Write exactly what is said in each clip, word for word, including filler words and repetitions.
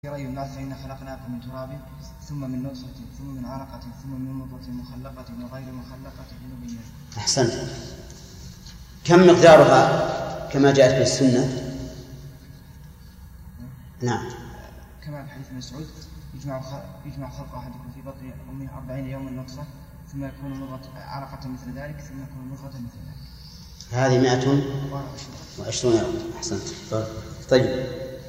أيها الناس إنا خلقناكم من تراب ثم من نطفة ثم من علقة ثم من مضغة مخلقة وغير مخلقة لنبين. أحسنت. كم مقدارها كما جاءت في السنة؟ نعم. كما في حديث مسعود يجمع يجمع خلق أحدكم في بطن أمه أربعين يوما نطفة ثم يكون مضغة علقة مثل ذلك ثم يكون مضغة مثل ذلك. هذه مائة وعشرون يوما. أحسنت. طيب.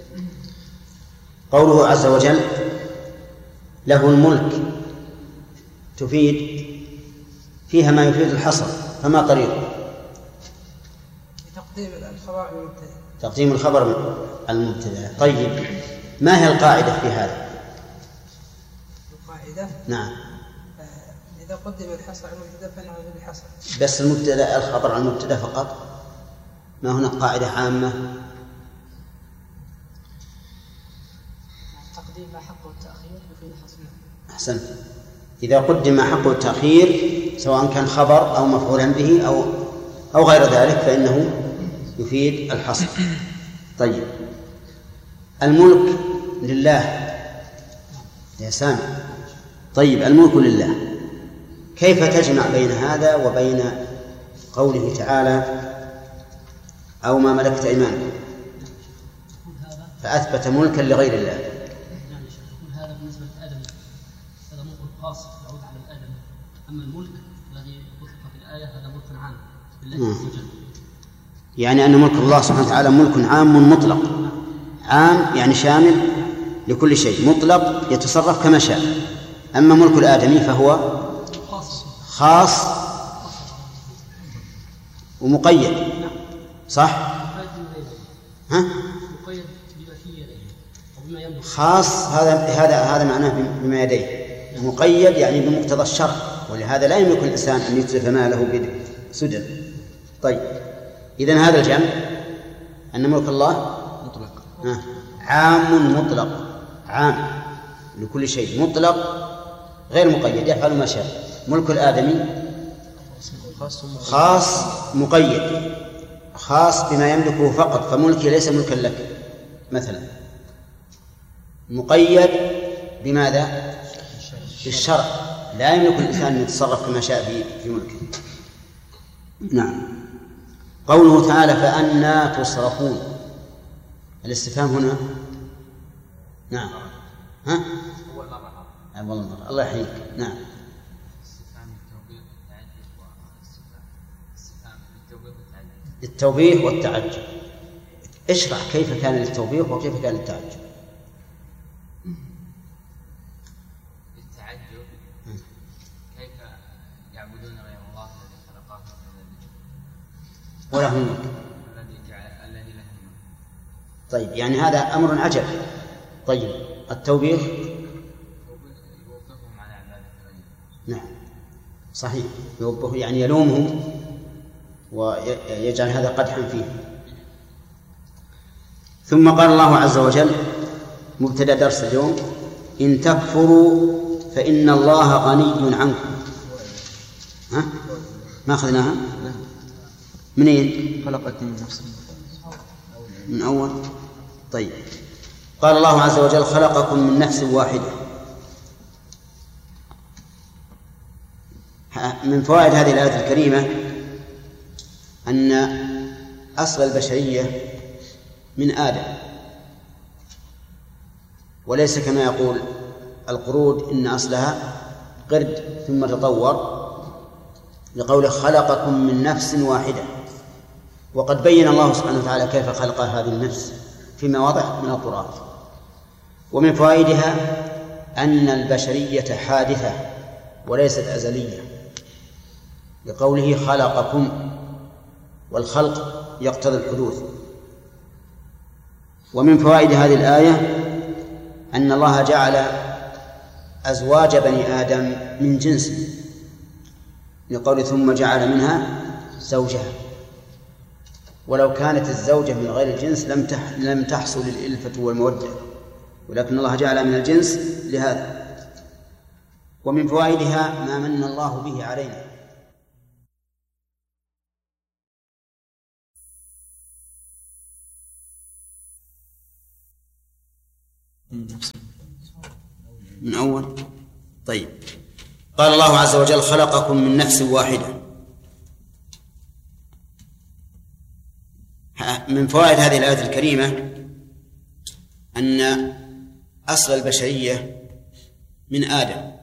قوله عز وجل له الملك تفيد فيها ما يفيد الحصر، فما طريقه؟ تقديم الخبر المبتدأ. تقديم الخبر المبتدأ. طيب، ما هي القاعدة في هذا؟ القاعدة؟ نعم. إذا قدم الحصر على المبتدأ فإنه بالحصر. بس المبتدأ الخبر عن المبتدأ فقط؟ ما هنا قاعدة عامة؟ تقديم ما حقه التأخير يفيد الحصر. أحسنت. إذا قدم ما حقه التأخير سواء كان خبر أو مفعولا به أو أو غير ذلك فإنه يفيد الحصر. طيب، الملك لله يا سامي. طيب، الملك لله، كيف تجمع بين هذا وبين قوله تعالى أو ما ملكت أيمانكم فأثبت ملكا لغير الله؟ هذا بالنسبة لآدم هذا ملك خاص يعود على الآدم، أما الملك الذي وصف في الآية هذا ملك عام بالله عز وجل. يعني أن ملك الله سبحانه وتعالى ملك عام مطلق، عام يعني شامل لكل شيء، مطلق يتصرف كما شاء. أما ملك الآدمي فهو خاص ومقيد، صح؟ ها؟ خاص هذا هذا هذا معناه بما يديه، مقيد يعني بمقتضى الشرع، ولهذا لا يملك الإنسان أن يتلف ماله بسدى. طيب، إذن هذا الجمع أن ملك الله مطلق عام مطلق، عام لكل شيء، مطلق غير مقيد، يفعل ما شاء. ملك الآدمي خاص مقيد، خاص بما يملكه فقط، فملكه ليس ملكا لك مثلا، مقيد بماذا؟ بالشرع، لا يملك الإنسان أن يتصرف كما شاء في ملكه. نعم. قوله تعالى فأنى تصرفون، الاستفهام هنا نعم ها أول مرة أول مرة الله يحييك. نعم. التوبيخ والتعجب. اشرح كيف كان للتوبيخ وكيف كان للتعجب. التعجب كيف يعبدون غير الله الذي خلقهم وله الملك الذي جعل الذي له الملك. طيب، يعني هذا أمر عجب. طيب، التوبيخ يوقفهم على عبادة غيره. نعم صحيح، يوبخ يعني يلومه ويجعل هذا قدحا فيه. ثم قال الله عز وجل مبتدأ درس اليوم إن تكفروا فإن الله غني عنكم. ها؟ ما أخذناها؟ منين؟ خلقت من نفس من أول. طيب، قال الله عز وجل خلقكم من نفس واحدة. من فوائد هذه الآية الكريمة أن أصل البشرية من آدم، وليس كما يقول القرود إن أصلها قرد ثم تطور، لقوله خلقكم من نفس واحدة. وقد بين الله سبحانه وتعالى كيف خلق هذه النفس في مواضع من القرآن. ومن فوائدها أن البشرية حادثة وليست أزلية، لقوله خلقكم، والخلق يقتضي الحدوث. ومن فوائد هذه الآية أن الله جعل أزواج بني آدم من جنسه، لقوله ثم جعل منها زوجها. ولو كانت الزوجة من غير الجنس لم لم تحصل الإلفة والمودة، ولكن الله جعل من الجنس لهذا. ومن فوائدها ما من الله به علينا. نفس من أول. طيب، قال الله عز وجل: خلقكم من نفس واحدة. من فوائد هذه الآية الكريمة أن أصل البشرية من آدم،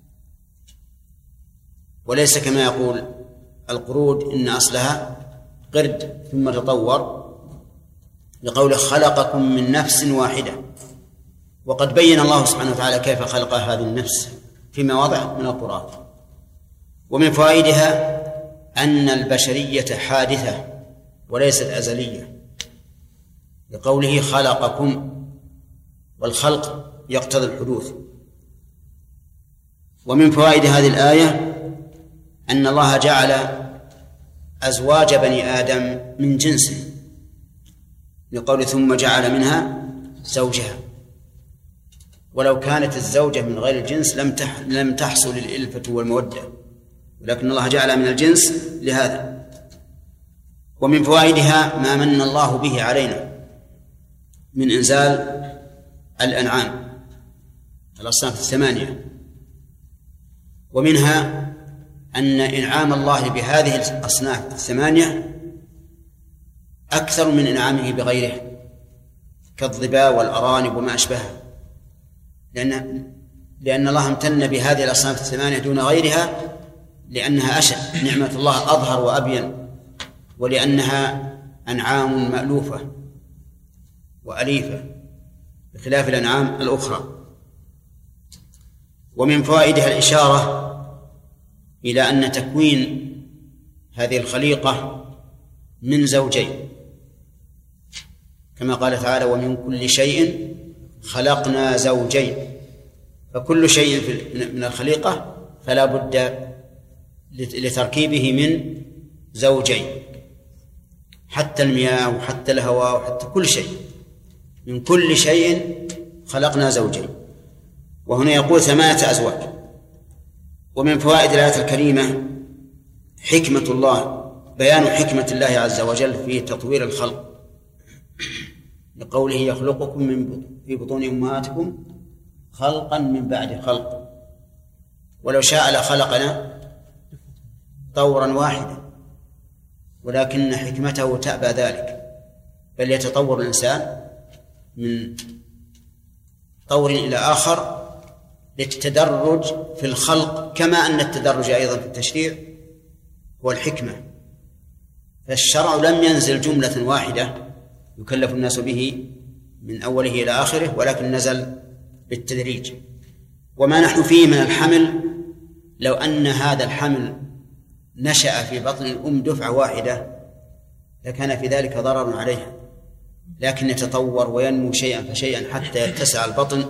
وليس كما يقول القرود إن أصلها قرد ثم تطور، لقوله خلقكم من نفس واحدة. وقد بين الله سبحانه وتعالى كيف خلق هذه النفس في مواضع من القرآن. ومن فوائدها أن البشرية حادثة وليست أزلية، لقوله خلقكم، والخلق يقتضي الحدوث. ومن فوائد هذه الآية أن الله جعل أزواج بني آدم من جنسه، لقول ثم جعل منها زوجها. ولو كانت الزوجة من غير الجنس لم تح لم تحصل الألفة والمودة، ولكن الله جعل من الجنس لهذا. ومن فوائدها ما من الله به علينا من إنزال الأنعام الأصناف الثمانية. ومنها أن إنعام الله بهذه الأصناف الثمانية أكثر من إنعامه بغيره كالظباء والأرانب وما أشبهها، لأن لأن الله امتن بهذه الأصناف الثمانية دون غيرها لأنها أشد، نعمة الله أظهر وأبين، ولأنها أنعام مألوفة وأليفة بخلاف الأنعام الأخرى. ومن فوائدها الإشارة إلى أن تكوين هذه الخليقة من زوجين، كما قال تعالى: ومن كل شيء خلقنا زوجين. فكل شيء من الخليقة فلا بد لتركيبه من زوجين، حتى المياه وحتى الهواء وحتى كل شيء، من كل شيء خلقنا زوجين. وهنا يقول ثمانية أزواج. ومن فوائد الآية الكريمة حكمة الله، بيان حكمة الله عز وجل في تطوير الخلق، لقوله يخلقكم من في بطون أمهاتكم خلقا من بعد خلق، ولو شاء لخلقنا طورا واحدا، ولكن حكمته تأبى ذلك، بل يتطور الإنسان من طور إلى آخر للتدرج في الخلق، كما أن التدرج أيضا في التشريع هو الحكمة. فالشرع لم ينزل جملة واحدة يكلف الناس به من أوله إلى آخره، ولكن نزل بالتدريج. وما نحن فيه من الحمل، لو أن هذا الحمل نشأ في بطن الأم دفعة واحدة لكان في ذلك ضرر عليها، لكن يتطور وينمو شيئا فشيئا حتى يتسع البطن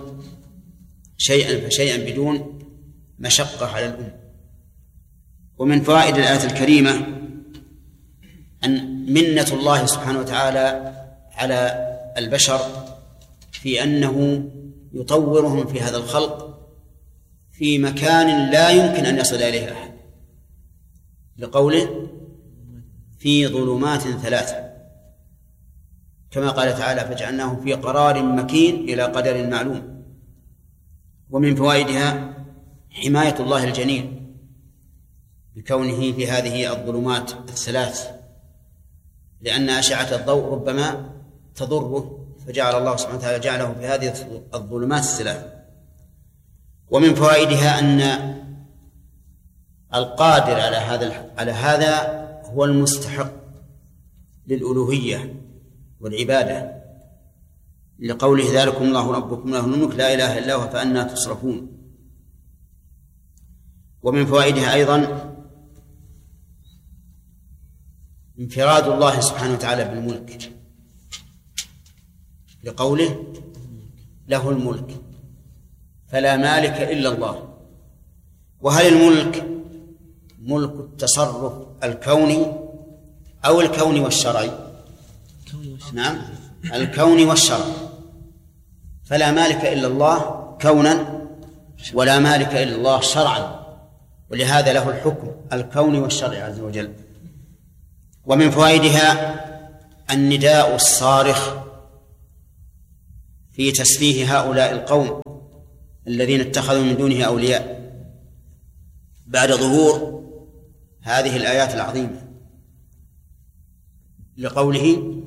شيئا فشيئا بدون مشقة على الأم. ومن فوائد الآية الكريمة أن منة الله سبحانه وتعالى على البشر في أنه يطورهم في هذا الخلق في مكان لا يمكن أن يصل إليه أحد، لقوله في ظلمات ثلاثة، كما قال تعالى فجعلناه في قرار مكين إلى قدر معلوم. ومن فوائدها حماية الله الجنين بكونه في هذه الظلمات الثلاث، لأن أشعة الضوء ربما تضره، فجعل الله سبحانه وتعالى جعله في هذه الظلمات الثلاث. ومن فوائدها أن القادر على هذا على هذا هو المستحق للألوهية والعبادة، لقوله ذلكم الله ربكم له الملك لا إله إلا هو فأنى تصرفون. ومن فوائدها أيضا انفراد الله سبحانه وتعالى بالملك، لقوله له الملك فلا مالك إلا الله. وهل الملك ملك التصرف الكوني أو الكوني والشرعي؟ نعم، الكوني والشرعي. فلا مالك إلا الله كونا ولا مالك إلا الله شرعا، ولهذا له الحكم الكوني والشرعي عز وجل. ومن فوائدها النداء الصارخ في تسفيه هؤلاء القوم الذين اتخذوا من دونه أولياء بعد ظهور هذه الآيات العظيمة، لقوله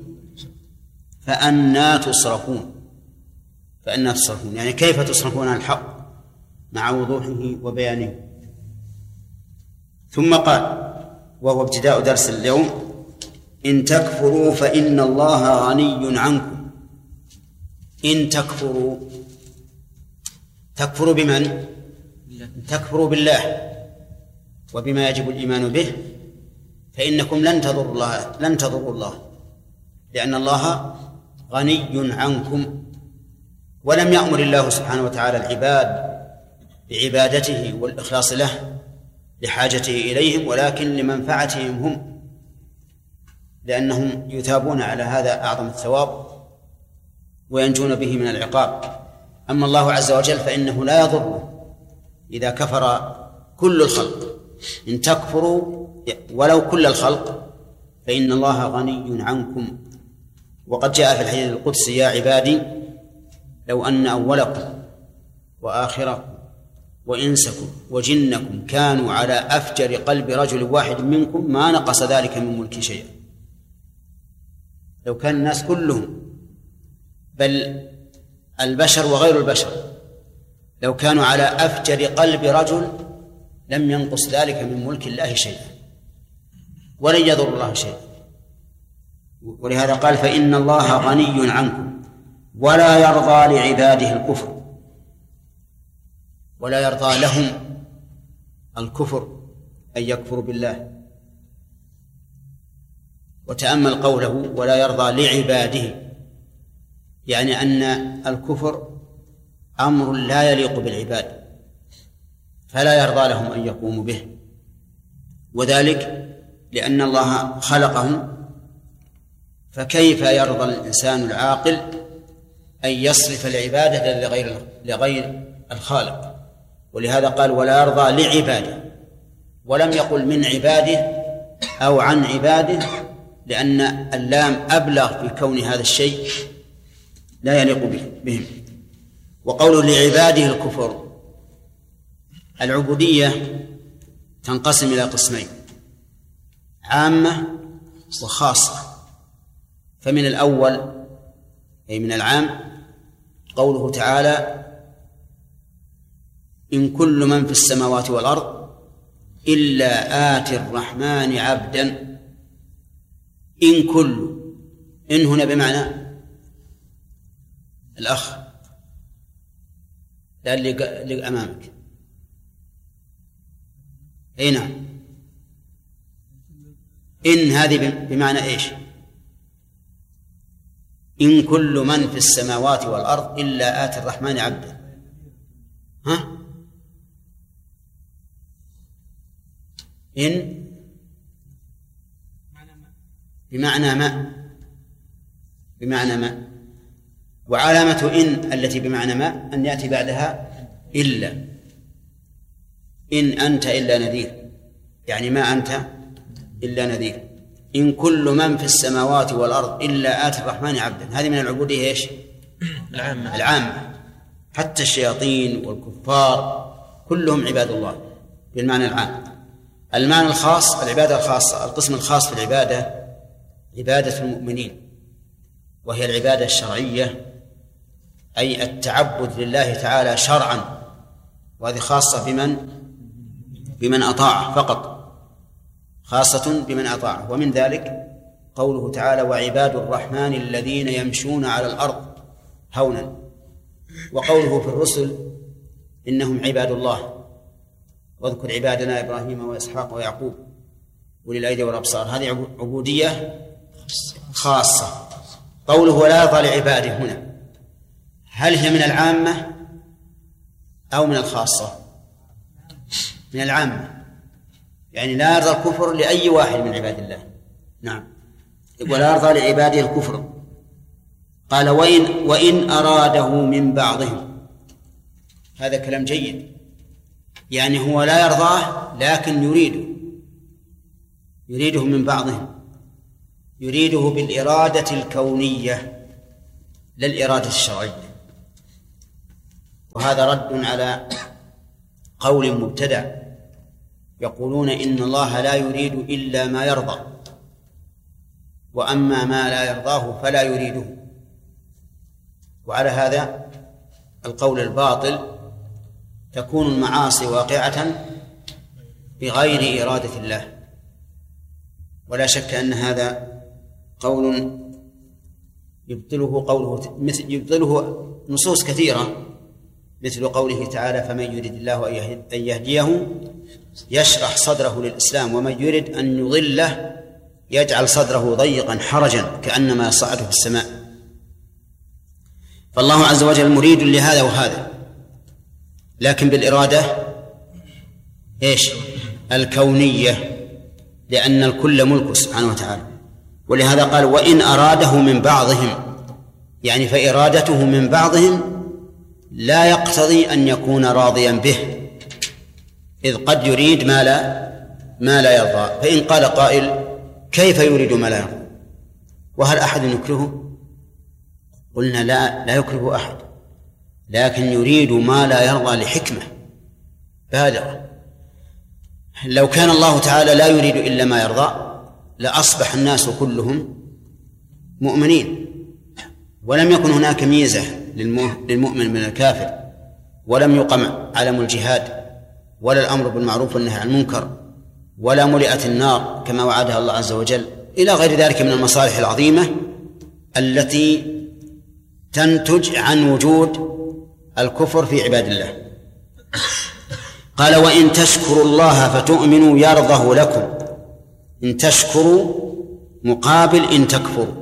فأنى تصرفون. فأنى تصرفون يعني كيف تصرفون عن الحق مع وضوحه وبيانه. ثم قال وهو ابتداء درس اليوم: إن تكفروا فإن الله غني عنكم. إن تكفروا، تكفروا بمن؟ تكفروا بالله وبما يجب الإيمان به، فإنكم لن تضروا الله لن تضروا الله لأن الله غني عنكم. ولم يأمر الله سبحانه وتعالى العباد بعبادته والإخلاص له لحاجته إليهم، ولكن لمنفعتهم هم، لأنهم يثابون على هذا أعظم الثواب وينجون به من العقاب. أما الله عز وجل فإنه لا يضره إذا كفر كل الخلق. إن تكفروا ولو كل الخلق فإن الله غني عنكم. وقد جاء في الحديث القدسي: يا عبادي لو أن أولكم وآخركم وإنسكم وجنكم كانوا على أفجر قلب رجل واحد منكم ما نقص ذلك من ملكي شيئا. لو كان الناس كلهم، بل البشر وغير البشر، لو كانوا على أفجر قلب رجل لم ينقص ذلك من ملك الله شيئا ولن يضر الله شيئا. ولهذا قال: فإن الله غني عنكم ولا يرضى لعباده الكفر، ولا يرضى لهم الكفر أن يكفروا بالله. وتأمل قوله: ولا يرضى لعباده، يعني أن الكفر أمر لا يليق بالعباد فلا يرضى لهم أن يقوموا به، وذلك لأن الله خلقهم، فكيف يرضى الإنسان العاقل أن يصرف العبادة لغير لغير الخالق؟ ولهذا قال: ولا يرضى لعباده، ولم يقل من عباده أو عن عباده، لأن اللام أبلغ في كون هذا الشيء لا يليق بهم. وقوله لعباده الكفر، العبودية تنقسم إلى قسمين: عامة وخاصة. فمن الأول أي من العام قوله تعالى: إن كل من في السماوات والأرض إلا آتي الرحمن عبدا. إن كل، إن هنا بمعنى الأخ لا اللي أمامك. أي نعم، إن هذه بمعنى إيش؟ إن كل من في السماوات والأرض إلا آتي الرحمن عبدا. ها؟ إن بمعنى ما بمعنى ما وعلامة إن التي بمعنى ما أن يأتي بعدها إلا. إن أنت إلا نذير، يعني ما أنت إلا نذير. إن كل من في السماوات والأرض إلا آتي الرحمن عبدا، هذه من العبودية إيش؟ العامة. العامة، حتى الشياطين والكفار كلهم عباد الله بالمعنى العام. المعنى الخاص، العبادة الخاصة، القسم الخاص في العبادة عبادة المؤمنين، وهي العبادة الشرعية، أي التعبد لله تعالى شرعا، وهذه خاصة بمن بمن أطاع فقط، خاصة بمن أطاع. ومن ذلك قوله تعالى: وعباد الرحمن الذين يمشون على الأرض هونا. وقوله في الرسل: إنهم عباد الله، واذكر عبادنا إبراهيم وإسحاق ويعقوب أولي الأيدي والأبصار. هذه عبودية خاصة. قوله ولا يرضى لعباده هنا، هل هي من العامة أو من الخاصة؟ من العامة، يعني لا يرضى الكفر لأي واحد من عباد الله. نعم، ولا يرضى لعباده الكفر. قال: وإن, وإن أراده من بعضهم. هذا كلام جيد، يعني هو لا يرضاه لكن يريده يريده من بعضهم، يريده بالإرادة الكونية لا الإرادة الشرعية. وهذا رد على قول مبتدع يقولون إن الله لا يريد إلا ما يرضى، وأما ما لا يرضاه فلا يريده. وعلى هذا القول الباطل تكون المعاصي واقعة بغير إرادة الله، ولا شك أن هذا قول يبطله قوله مثل يبطله نصوص كثيرة، مثل قوله تعالى: فمن يريد الله أن يهديه يشرح صدره للإسلام ومن يريد أن يضله يجعل صدره ضيقا حرجا كأنما يصعد في السماء. فالله عز وجل مريد لهذا وهذا، لكن بالإرادة إيش؟ الكونية، لأن الكل ملك سبحانه وتعالى. ولهذا قال: وإن أراده من بعضهم، يعني فإرادته من بعضهم لا يقتضي أن يكون راضيا به، إذ قد يريد ما لا ما لا يرضى. فإن قال قائل: كيف يريد ما لا يرضى؟ وهل أحد يكرهه؟ قلنا: لا لا يكره أحد، لكن يريد ما لا يرضى لحكمة بالغة. لو كان الله تعالى لا يريد إلا ما يرضى لأصبح الناس كلهم مؤمنين، ولم يكن هناك ميزة للمؤمن من الكافر، ولم يقم علم الجهاد ولا الأمر بالمعروف والنهي عن المنكر، ولا ملئت النار كما وعدها الله عز وجل، إلى غير ذلك من المصالح العظيمة التي تنتج عن وجود الكفر في عباد الله. قال: وإن تشكروا الله فتؤمنوا يرضه لكم. إن تشكروا مقابل إن تكفروا،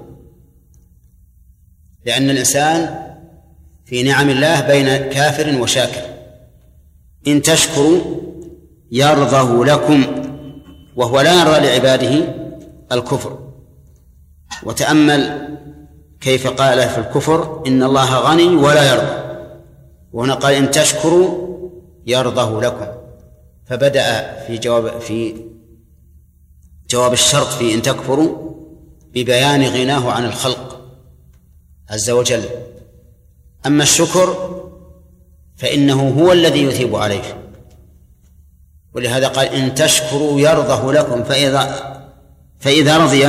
لأن الإنسان في نعم الله بين كافر وشاكر. إن تشكروا يرضه لكم، وهو لا يرضى لعباده الكفر. وتأمل كيف قال في الكفر: إن الله غني ولا يرضى، وهنا قال: إن تشكروا يرضه لكم. فبدأ في جواب في جواب الشرط في إن تكفروا ببيان غناه عن الخلق عز وجل. أما الشكر فإنه هو الذي يثيب عليه، ولهذا قال: إن تشكروا يرضه لكم. فإذا فإذا رضيه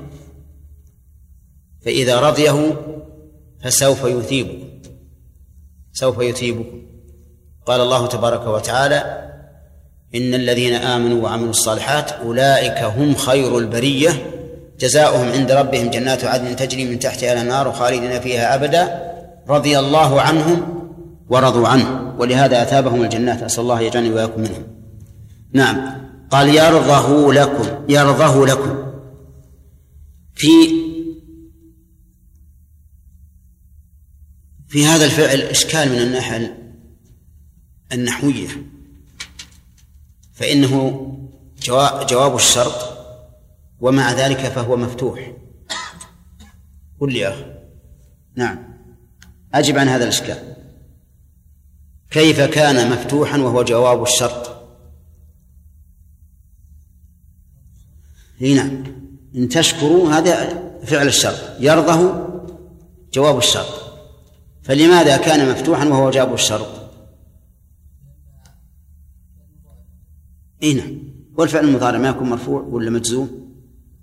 فإذا رضيه فسوف يثيبكم سوف يثيبكم. قال الله تبارك وتعالى: إن الذين آمنوا وعملوا الصالحات أولئك هم خير البرية جزاؤهم عند ربهم جنات عدن تجري من تحتها الأنهار خالدين فيها أبدا رضي الله عنهم ورضوا عنه، ولهذا أثابهم الجنات. أسأل الله يجعلني وإياكم منهم. نعم. قال: يرضه لكم يرضه لكم. في في هذا الفعل إشكال من الناحية النحوية، فإنه جواب الشرط ومع ذلك فهو مفتوح. قل لي يا أخي. نعم، أجب عن هذا الإشكال. كيف كان مفتوحا وهو جواب الشرط؟ هنا إن تشكروا هذا فعل الشرط، يرضه جواب الشرط، فلماذا كان مفتوحا وهو جواب الشرط؟ هنا والفعل المضارع ما يكون مرفوع ولا مجزوم؟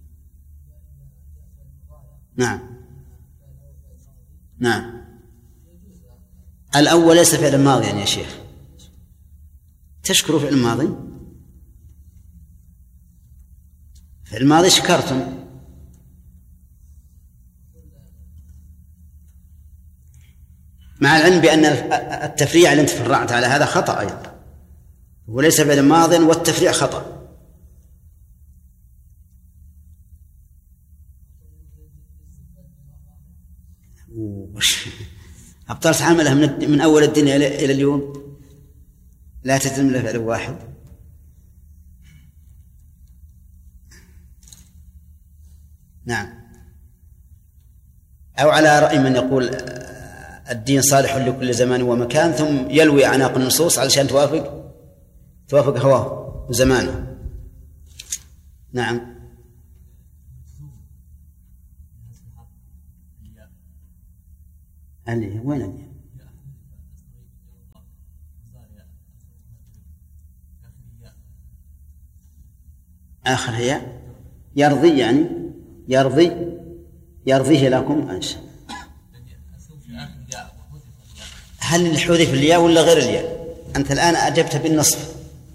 نعم نعم. الأول ليس فعل ماضي يا شيخ. تشكروا فعل ماضي، فعل ماضي شكرتم. مع العلم بأن التفريع اللي انت فرعت على هذا خطأ أيضا، وليس فعل ماضي والتفريع خطأ. أبطلت عملها من, من أول الدنيا إلى اليوم لا تتم له فعل واحد. نعم. أو على رأي من يقول الدين صالح لكل زمان ومكان، ثم يلوي أعناق النصوص علشان توافق توافق هواه وزمانه. نعم. اللي وين اللي آخر هي يرضي، يعني يرضي يرضيه لكم أنشاء. هل الحذف الياء ولا غير الياء؟ أنت الآن أجبت بالنصف.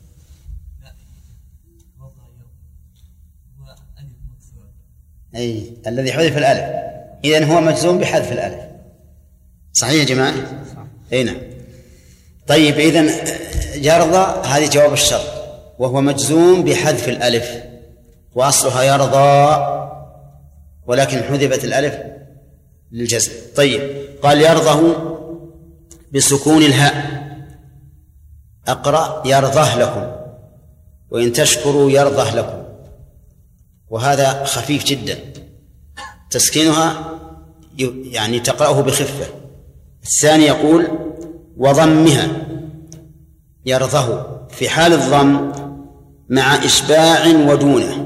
أي الذي حذف الألف، إذن هو مجزوم بحذف الألف. صحيح يا جماعة؟ أي نعم. طيب إذن يرضى هذه جواب الشرط، وهو مجزوم بحذف الألف، وأصلها يرضى ولكن حذفت الألف للجزم. طيب قال يرضه بسكون الهاء. أقرأ يرضه لكم، وإن تشكروا يرضه لكم، وهذا خفيف جدا، تسكينها يعني تقرأه بخفة. الثاني يقول وضمها يرضه في حال الضم مع إشباع ودونه.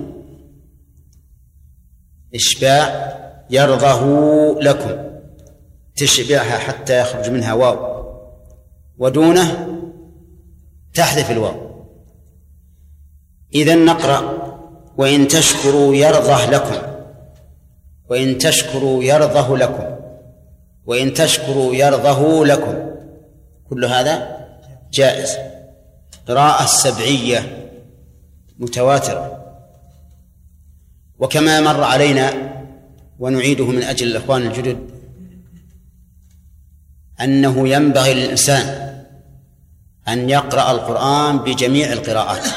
إشباع يرضه لكم تشبعها حتى يخرج منها واو، ودونه تحذف الواو. إذن نقرأ وإن تشكروا يرضه لكم، وإن تشكروا يرضه لكم، وإن تشكروا يرضه لكم، كل هذا جائز. قراءة السبعية متواترة. وكما مر علينا ونعيده من أجل الإخوان الجدد أنه ينبغي للإنسان أن يقرأ القرآن بجميع القراءات،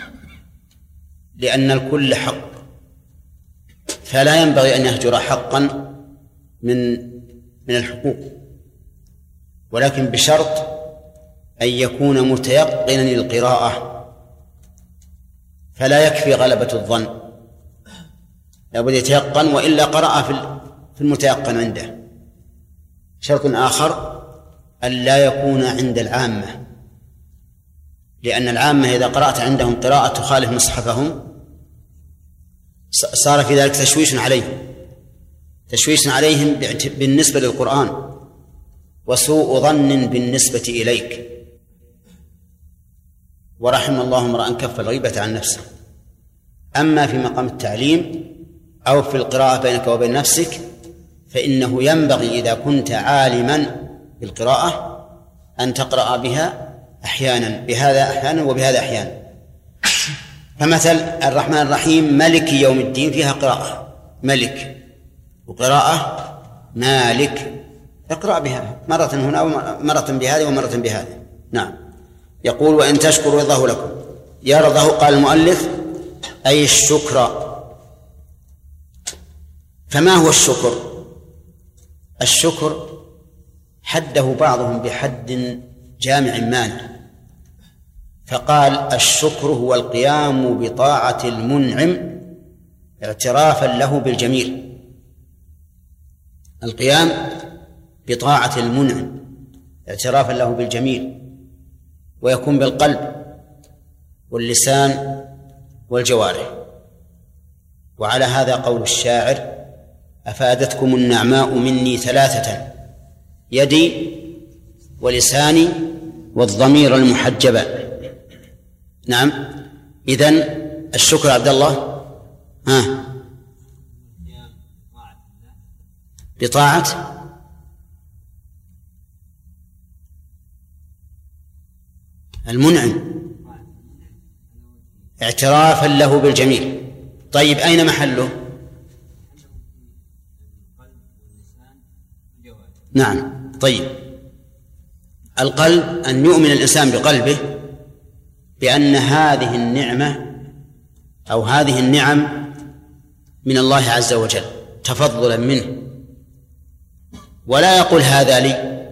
لأن الكل حق، فلا ينبغي أن يهجر حقا من من الحقوق، ولكن بشرط أن يكون متيقنا للقراءة، فلا يكفي غلبة الظن، لابد يتيقن، وإلا قرأ في المتيقن عنده. شرط آخر أن لا يكون عند العامة، لأن العامة إذا قرأت عندهم قراءة تخالف مصحفهم صار في ذلك تشويش عليهم، تشويش عليهم بالنسبة للقرآن، وسوء ظن بالنسبة إليك. ورحم الله امرأ كف الغيبة عن نفسه. أما في مقام التعليم أو في القراءة بينك وبين نفسك فإنه ينبغي إذا كنت عالما بالقراءة أن تقرأ بها أحيانا، بهذا أحيانا وبهذا أحيانا. فمثل الرحمن الرحيم ملك يوم الدين فيها قراءة ملك وقراءة مالك، اقرأ بها مرة هنا ومرة بهذه ومرة بهذه. نعم. يقول وإن تشكروا يرضه لكم. يرضه قال المؤلف أي الشكر. فما هو الشكر؟ الشكر حده بعضهم بحد جامع مانع، فقال الشكر هو القيام بطاعة المنعم اعترافا له بالجميل. القيام بطاعة المنعم اعترافا له بالجميل، ويكون بالقلب واللسان والجوارح. وعلى هذا قول الشاعر أفادتكم النعماء مني ثلاثة يدي ولساني والضمير المحجبة. نعم. إذن الشكر عبد الله ها بطاعة المنعم اعترافا له بالجميل. طيب أين محله؟ نعم. طيب القلب أن يؤمن الإنسان بقلبه بأن هذه النعمة أو هذه النعم من الله عز وجل تفضلا منه، ولا يقول هذا لي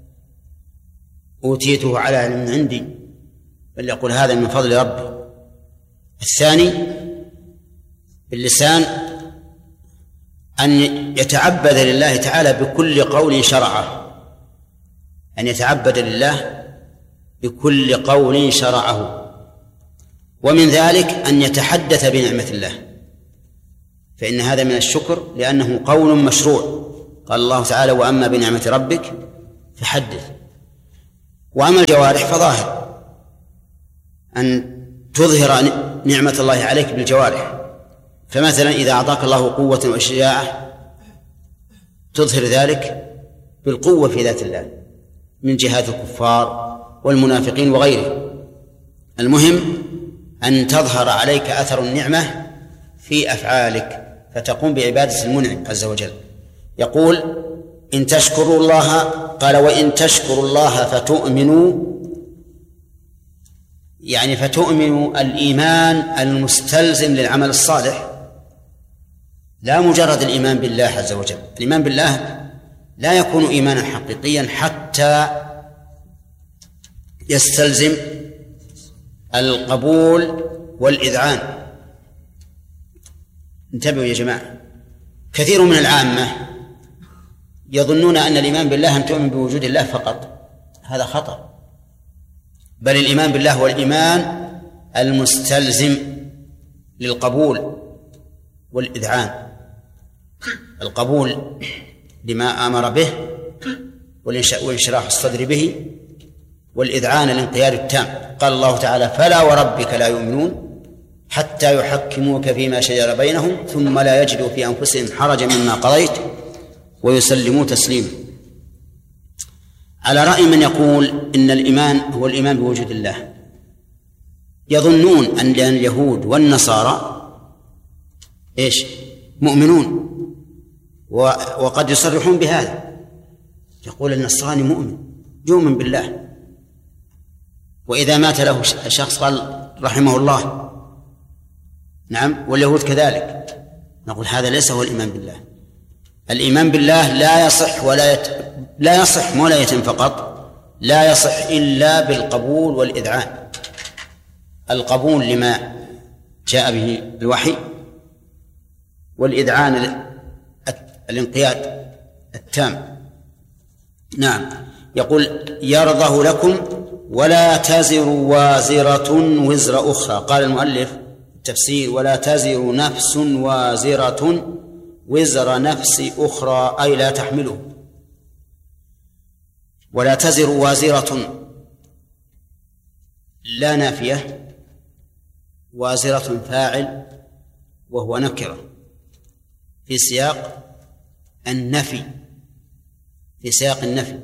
أوتيته على علم عندي، بل يقول هذا من فضل ربي. الثاني باللسان أن يتعبد لله تعالى بكل قول شرعه، أن يتعبد لله بكل قول شرعه. ومن ذلك أن يتحدث بنعمة الله، فإن هذا من الشكر لأنه قول مشروع. قال الله تعالى وأما بنعمة ربك فحدث. وأما الجوارح فظاهر أن تظهر نعمة الله عليك بالجوارح. فمثلا إذا أعطاك الله قوة وشجاعة تظهر ذلك بالقوة في ذات الله من جهات الكفار والمنافقين وغيره. المهم أن تظهر عليك أثر النعمة في أفعالك فتقوم بعبادة المنعم عز وجل. يقول إن تشكروا الله، قال وإن تشكروا الله فتؤمنوا، يعني فتؤمنوا الإيمان المستلزم للعمل الصالح، لا مجرد الإيمان بالله عز وجل. الإيمان بالله لا يكون إيمانا حقيقيا حتى يستلزم القبول والإذعان. انتبهوا يا جماعة، كثير من العامة يظنون أن الإيمان بالله أن تؤمن بوجود الله فقط، هذا خطأ، بل الإيمان بالله هو الإيمان المستلزم للقبول والإذعان. القبول لما أمر به والانشراح الصدر به، والإذعان الانقياد التام. قال الله تعالى فلا وربك لا يؤمنون حتى يحكموك فيما شجر بينهم ثم لا يجدوا في أنفسهم حرجا مما قضيت ويسلموا تسليما. على رأي من يقول إن الإيمان هو الإيمان بوجود الله، يظنون أن اليهود والنصارى إيش مؤمنون، وقد يصرحون بهذا. يقول النصراني مؤمن يؤمن بالله، وإذا مات له شخص قال رحمه الله، نعم، واليهود كذلك. نقول هذا ليس هو الإيمان بالله. الإيمان بالله لا يصح ولا يت... لا يصح ولا يتم فقط، لا يصح إلا بالقبول والإذعان. القبول لما جاء به الوحي، والإذعان الانقياد التام. نعم. يقول يرضه لكم ولا تزر وازرة وزر أخرى. قال المؤلف التفسير ولا تزر نفس وازرة وزر نفس أخرى، أي لا تحمله. ولا تزر وازرة لا نافية، وازرة فاعل وهو نكرة في سياق النفي، في سياق النفي،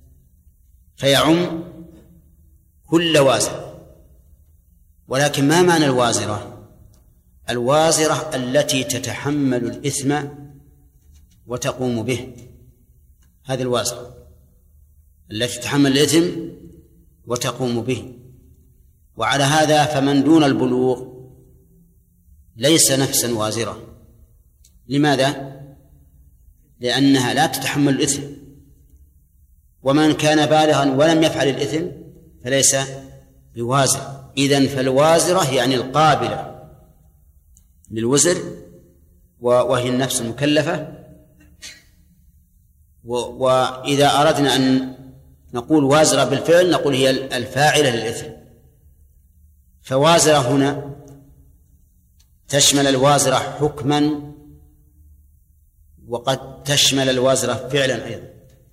فيعم كل وازر. ولكن ما معنى الوازرة؟ الوازرة التي تتحمل الإثم وتقوم به، هذه الوازرة التي تتحمل الإثم وتقوم به. وعلى هذا فمن دون البلوغ ليس نفسا وازرة. لماذا؟ لأنها لا تتحمل الإثم. ومن كان بالغا ولم يفعل الإثم فليس بوازر. إذن فالوازرة يعني القابلة للوزر، وهي النفس المكلفة. وإذا أردنا أن نقول وازرة بالفعل نقول هي الفاعلة للإثم. فوازرة هنا تشمل الوازرة حكما، وقد تشمل الوازرة فعلا أيضا.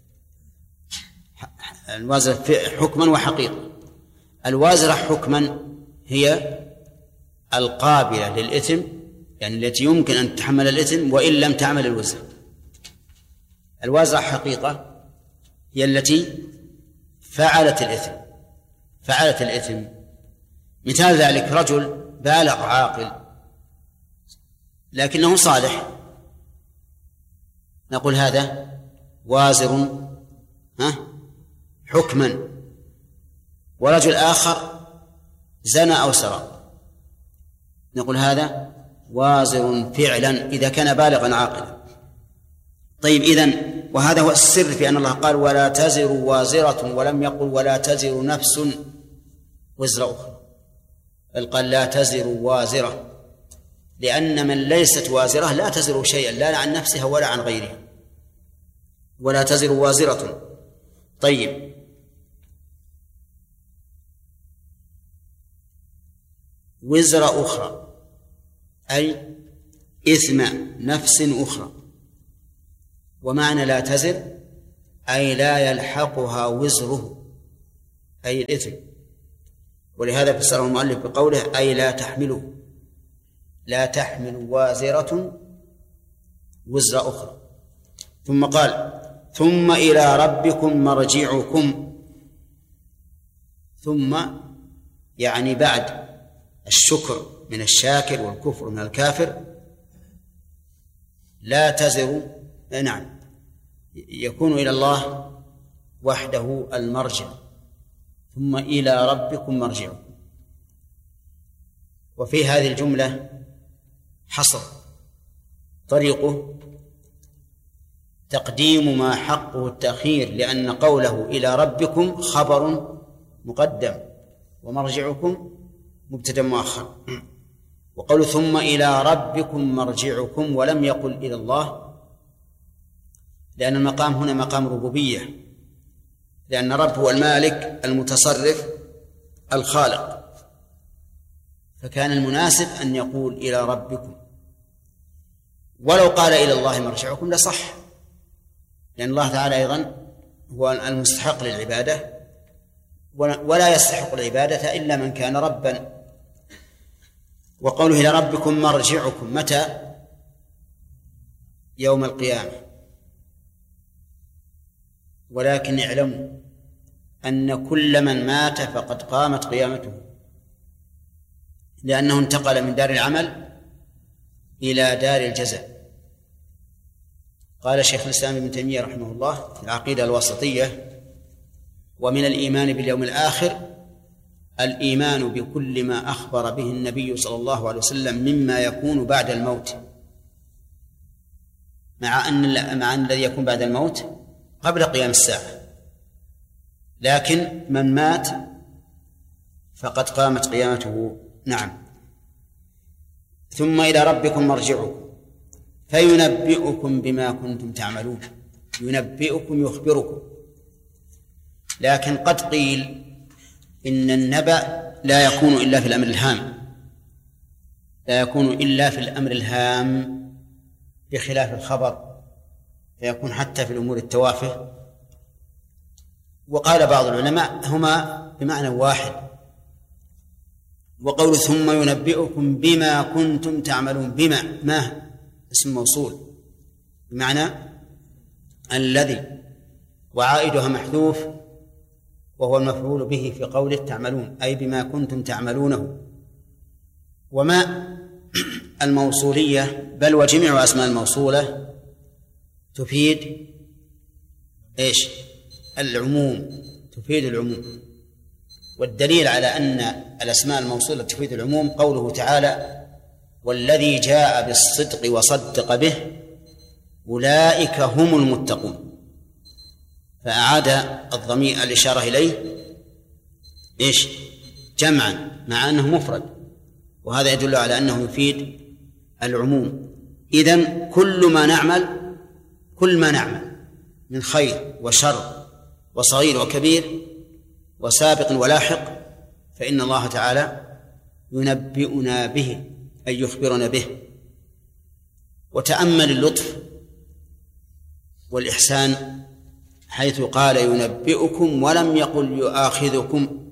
الوازرة حكما وحقيقة. الوازرة حكما هي القابلة للإثم، يعني التي يمكن أن تتحمل الإثم وإن لم تعمل الوزر. الوازرة حقيقة هي التي فعلت الإثم فعلت الإثم مثال ذلك رجل بالغ عاقل لكنه صالح، نقول هذا وازر ها حكما. ورجل آخر زنى أو سرق، نقول هذا وازر فعلا إذا كان بالغا عاقلا. طيب إذن وهذا هو السر في أن الله قال ولا تزر وازرة، ولم يقل ولا تزر نفس وزر أخرى، بل قال لا تزر وازرة، لأن من ليست وازرة لا تزر شيئا لا عن نفسها ولا عن غيرها. ولا تزر وازرة. طيب وزر أخرى أي إثم نفس أخرى. ومعنى لا تزر أي لا يلحقها وزره أي الإثم. ولهذا فسره المؤلف بقوله أي لا تحملوا لا تحمل وازرة وزر أخرى. ثم قال ثم إلى ربكم مرجعكم. ثم يعني بعد الشكر من الشاكر والكفر من الكافر لا تزر نعم يكون إلى الله وحده المرجع. ثم إلى ربكم مرجعكم. وفي هذه الجملة حصر طريقه تقديم ما حقه التأخير، لأن قوله إلى ربكم خبر مقدم ومرجعكم مبتدأ مؤخر. وقول ثم إلى ربكم مرجعكم ولم يقل إلى الله، لأن المقام هنا مقام ربوبية، لأن رب هو المالك المتصرف الخالق، فكان المناسب أن يقول إلى ربكم. ولو قال إلى الله مرجعكم لصح، لأن الله تعالى أيضا هو المستحق للعبادة، ولا يستحق العبادة إلا من كان ربا. وقوله إلى ربكم مرجعكم متى؟ يوم القيامة. ولكن اعلموا أن كل من مات فقد قامت قيامته، لأنه انتقل من دار العمل إلى دار الجزاء. قال شيخ الإسلام ابن تيمية رحمه الله في العقيدة الواسطية: ومن الإيمان باليوم الآخر الإيمان بكل ما أخبر به النبي صلى الله عليه وسلم مما يكون بعد الموت، مع أن مع أن الذي يكون بعد الموت قبل قيام الساعة، لكن من مات فقد قامت قيامته. نعم. ثم إلى ربكم مرجعكم فينبئكم بما كنتم تعملون. ينبئكم يخبركم. لكن قد قيل إن النبأ لا يكون إلا في الأمر الهام، لا يكون إلا في الأمر الهام بخلاف الخبر، فيكون حتى في الأمور التوافه. وقال بعض العلماء هما بمعنى واحد. وقول ثم ينبئكم بما كنتم تعملون، بما ما اسم موصول بمعنى الذي، وعائدها محذوف وهو المفعول به في قوله تعملون، أي بما كنتم تعملونه. وما الموصولية بل وجميع أسماء الموصولة تفيد إيش؟ العموم، تفيد العموم. والدليل على أن الأسماء الموصولة تفيد العموم قوله تعالى: والذي جاء بالصدق وصدق به أولئك هم المتقون. فأعاد الضمير الإشارة إليه إيش؟ جمعا، مع أنه مفرد، وهذا يدل على أنه يفيد العموم. إذن كل ما نعمل كل ما نعمل من خير وشر وصغير وكبير وسابق ولاحق فإن الله تعالى ينبئنا به، أي يخبرنا به. وتأمل اللطف والإحسان حيث قال ينبئكم ولم يقل يؤاخذكم،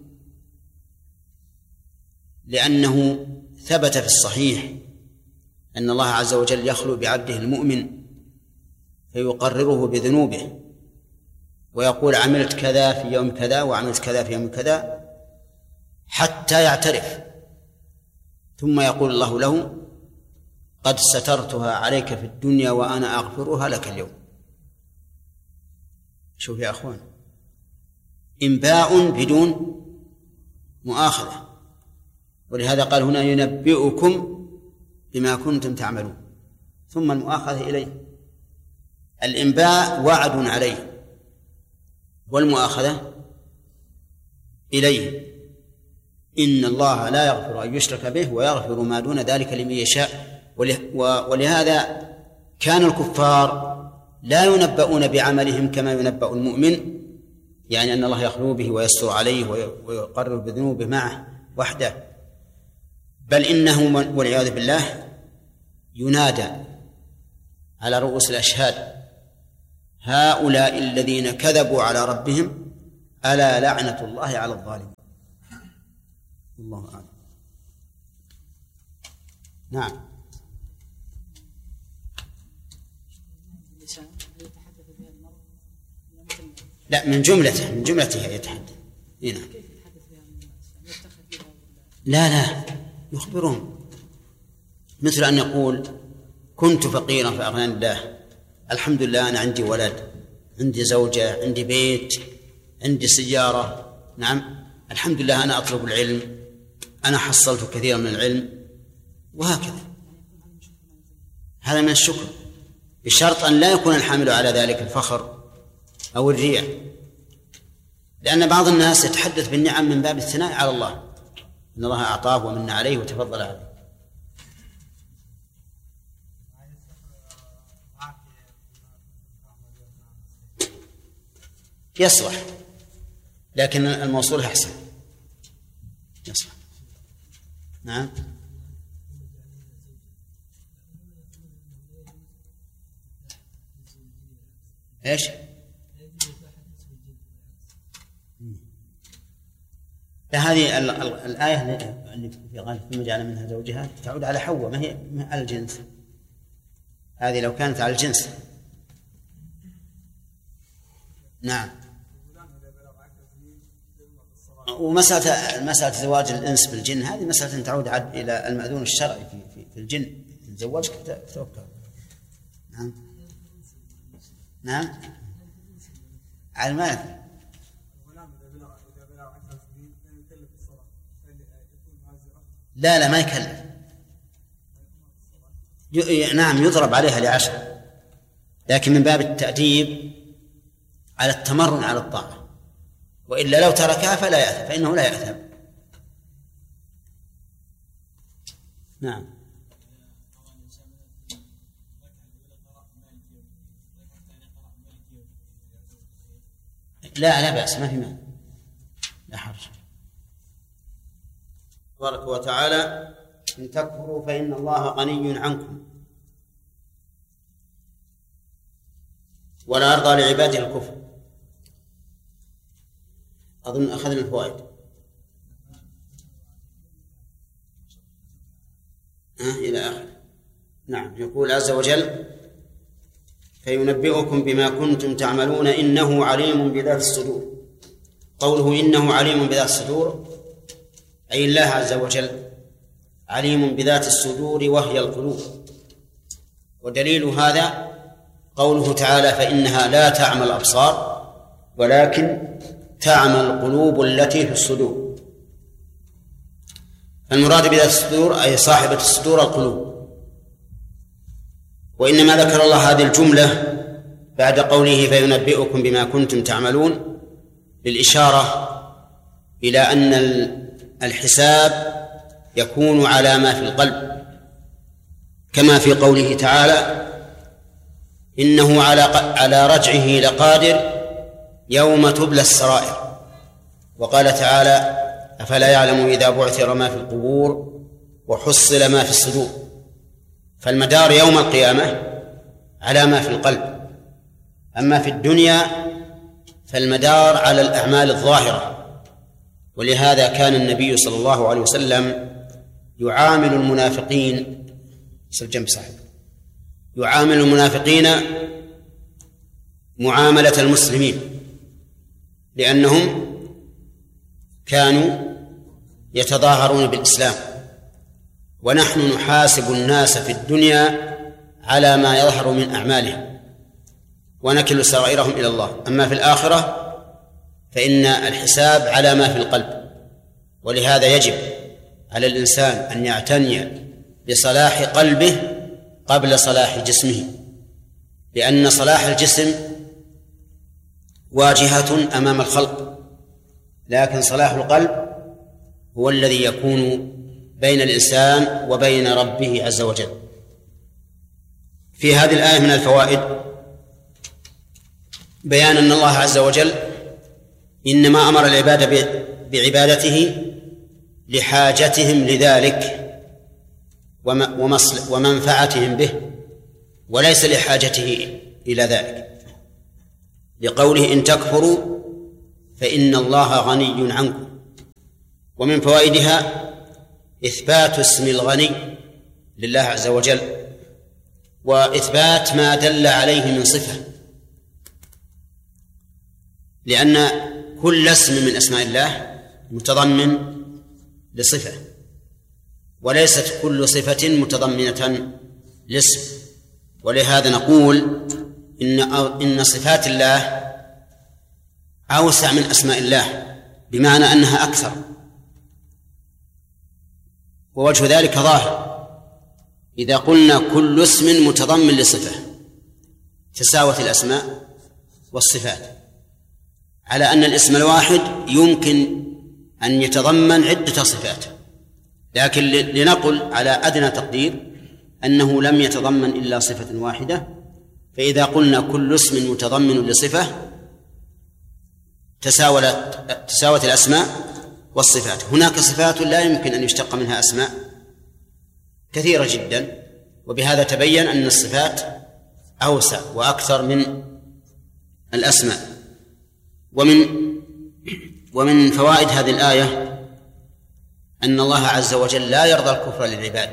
لأنه ثبت في الصحيح أن الله عز وجل يخلو بعبده المؤمن فيقرره بذنوبه ويقول عملت كذا في يوم كذا وعملت كذا في يوم كذا حتى يعترف، ثم يقول الله له: قد سترتها عليك في الدنيا وأنا أغفرها لك اليوم. شوف يا أخوان، إنباء بدون مؤاخذة. ولهذا قال هنا ينبئكم بما كنتم تعملون، ثم المؤاخذة إليه. الإنباء وعد عليه والمؤاخذة إليه. إن الله لا يغفر أن يشرك به ويغفر ما دون ذلك لمن يشاء. ولهذا كان الكفار لا ينبؤون بعملهم كما ينبأ المؤمن، يعني أن الله يخلو به ويستر عليه ويقرر بذنوبه معه وحده، بل إنه والعياذ بالله ينادى على رؤوس الأشهاد: هؤلاء الذين كذبوا على ربهم ألا لعنة الله على الظالمين. والله أعلم. نعم. لا، من جملته من جملتها يتحدث. هنا لا لا يخبرون، مثل أن يقول كنت فقيرا فأغناني الله، الحمد لله أنا عندي ولد، عندي زوجة، عندي بيت، عندي سيارة، نعم الحمد لله أنا أطلب العلم، أنا حصلت كثيرا من العلم، وهكذا. هذا من الشكر، بشرط أن لا يكون الحامل على ذلك الفخر أو الرياء، لأن بعض الناس يتحدث بالنعم من باب الثناء على الله، إن الله أعطاه ومن عليه وتفضل عليه. يصلح، لكن الموصول أحسن. يصلح. نعم. إيش؟ هذه الآية اللي في غالب ثم جعل منها زوجها تعود على حواء، ما هي على الجنس. هذه لو كانت على الجنس. نعم. ومسألة مسألة زواج الإنس بالجن هذه مسألة تعود إلى المأذون الشرعي في في الجن، زوجك توكل. نعم. نعم. على المال. لا لا ما يكلف. نعم يضرب عليها لعشر، لكن من باب التأديب على التمرن على الطاعة، وإلا لو تركها فلا يأثم، فإنه لا يأثم. نعم. لا لا بأس، ما في مانع، لا حرج. تبارك وتعالى إن تكفروا فإن الله غني عنكم ولا يرضى لعباده الكفر. أظن أخذنا الفوائد. أه إلى آخر. نعم. يقول عز وجل فينبئكم بما كنتم تعملون إنه عليم بذات الصدور. قوله إنه عليم بذات الصدور أي الله عز وجل عليم بذات الصدور وهي القلوب، ودليل هذا قوله تعالى فإنها لا تعمى الأبصار ولكن تعمى القلوب التي في الصدور. المراد بذات الصدور أي صاحبة الصدور القلوب. وإنما ذكر الله هذه الجملة بعد قوله فينبئكم بما كنتم تعملون للإشارة إلى أن الحساب يكون على ما في القلب، كما في قوله تعالى إنه على على رجعه لقادر يوم تبلى السرائر. وقال تعالى أفلا يعلم إذا بعثر ما في القبور وحصل ما في الصدور. فالمدار يوم القيامة على ما في القلب، أما في الدنيا فالمدار على الأعمال الظاهرة. ولهذا كان النبي صلى الله عليه وسلم يعامل المنافقين سجن صاحب يعامل المنافقين معاملة المسلمين، لأنهم كانوا يتظاهرون بالإسلام، ونحن نحاسب الناس في الدنيا على ما يظهر من أعمالهم ونكل سرائرهم إلى الله. أما في الآخرة فإن الحساب على ما في القلب. ولهذا يجب على الإنسان أن يعتني بصلاح قلبه قبل صلاح جسمه، لأن صلاح الجسم واجهة أمام الخلق، لكن صلاح القلب هو الذي يكون بين الإنسان وبين ربه عز وجل. في هذه الآية من الفوائد بيان أن الله عز وجل إنما أمر العباد بعبادته لحاجتهم لذلك ومنفعتهم به، وليس لحاجته إلى ذلك، لقوله إن تكفروا فإن الله غني عنكم. ومن فوائدها إثبات اسم الغني لله عز وجل، وإثبات ما دل عليه من صفة، لأن كل اسم من أسماء الله متضمن لصفة، وليست كل صفة متضمنة لاسم. ولهذا نقول إن إن صفات الله أوسع من أسماء الله، بمعنى أنها أكثر، ووجه ذلك ظاهر. إذا قلنا كل اسم متضمن لصفة تساوت الأسماء والصفات، على أن الاسم الواحد يمكن أن يتضمن عدة صفات، لكن لنقل على أدنى تقدير أنه لم يتضمن إلا صفة واحدة، فإذا قلنا كل اسم متضمن لصفة تساوت تساوت الأسماء والصفات. هناك صفات لا يمكن أن يشتق منها أسماء كثيرة جدا، وبهذا تبين أن الصفات أوسع وأكثر من الأسماء. ومن ومن فوائد هذه الآية أن الله عز وجل لا يرضى الكفر للعباد،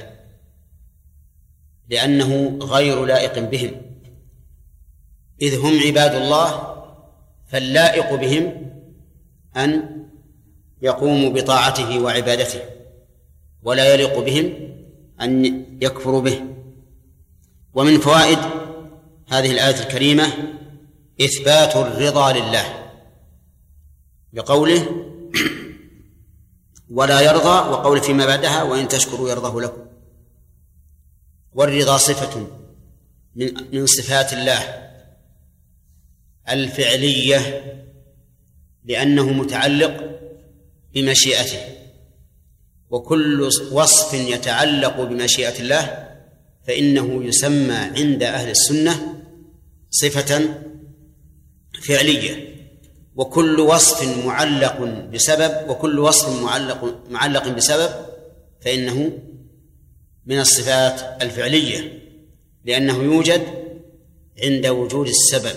لأنه غير لائق بهم، إذ هم عباد الله، فاللائق بهم أن يقوموا بطاعته وعبادته، ولا يليق بهم أن يكفروا به. ومن فوائد هذه الآية الكريمة إثبات الرضا لله بقوله ولا يرضى، وقول فيما بعدها وإن تشكروا يرضه لكم. والرضا صفة من صفات الله الفعلية، لأنه متعلق بمشيئته، وكل وصف يتعلق بمشيئة الله فإنه يسمى عند أهل السنة صفة فعلية. وكل وصف معلق بسبب وكل وصف معلق معلق بسبب فإنه من الصفات الفعلية، لأنه يوجد عند وجود السبب.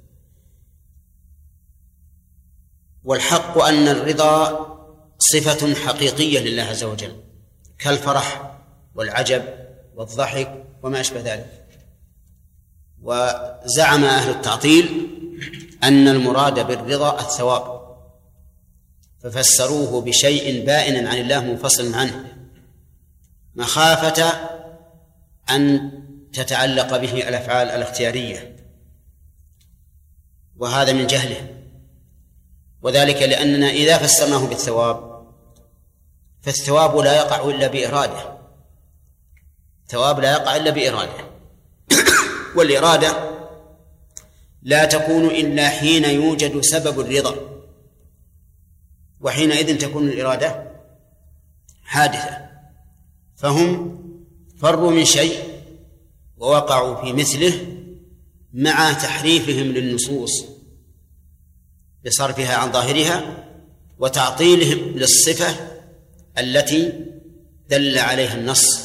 والحق أن الرضا صفة حقيقية لله عز وجل، كالفرح والعجب والضحك وما أشبه ذلك. وزعم أهل التعطيل أن المراد بالرضا الثواب، ففسروه بشيء بائن عن الله منفصل عنه، مخافة أن تتعلق به الأفعال الاختيارية، وهذا من جهله. وذلك لأننا إذا فسرناه بالثواب فالثواب لا يقع إلا بإرادة، الثواب لا يقع إلا بإرادة، والإرادة لا تكون إلا حين يوجد سبب الرضا، وحينئذ تكون الإرادة حادثة. فهم فروا من شيء ووقعوا في مثله مع تحريفهم للنصوص بصرفها عن ظاهرها وتعطيلهم للصفة التي دل عليها النص.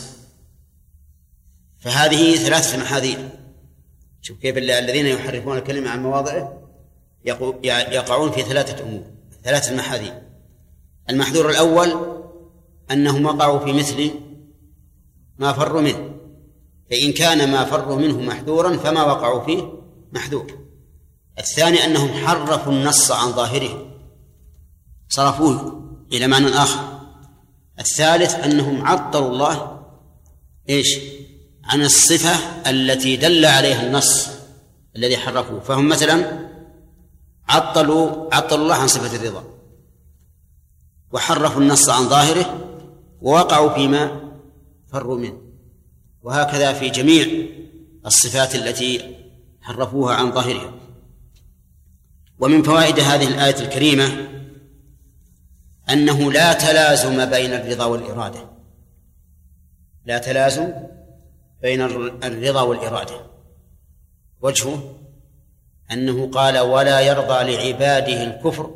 فهذه ثلاثة محاذير. شوف كيف الذين يحرفون الكلمة عن مواضعه يقعون في ثلاثة أمور، ثلاثة محاذير. المحذور الأول أنهم وقعوا في مثل ما فروا منه، فإن كان ما فروا منه محذورا فما وقعوا فيه محذور. الثاني أنهم حرفوا النص عن ظاهره، صرفوه إلى معنى آخر. الثالث أنهم عطلوا الله إيش عن الصفة التي دل عليها النص الذي حرفوه. فهم مثلا عطلوا عطلوا الله عن صفة الرضا، وحرفوا النص عن ظاهره، ووقعوا فيما فروا منه. وهكذا في جميع الصفات التي حرفوها عن ظاهرها. ومن فوائد هذه الآية الكريمة أنه لا تلازم بين الرضا والإرادة، لا تلازم بين الرضا والإرادة. وجهه أنه قال ولا يرضى لعباده الكفر،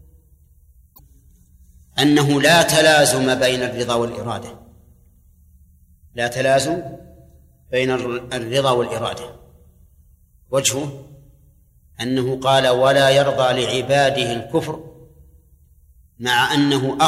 أنه لا تلازم بين الرضا والإرادة، لا تلازم بين الرضا والإرادة. وجهه أنه قال ولا يرضى لعباده الكفر، مع أنه